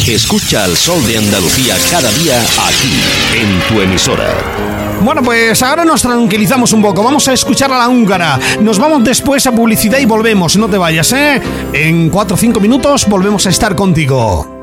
Escucha al Sol de Andalucía cada día aquí, en tu emisora. Bueno, pues ahora nos tranquilizamos un poco. Vamos a escuchar a La Húngara. Nos vamos después a publicidad y volvemos. No te vayas, ¿eh? En 4 o 5 minutos volvemos a estar contigo.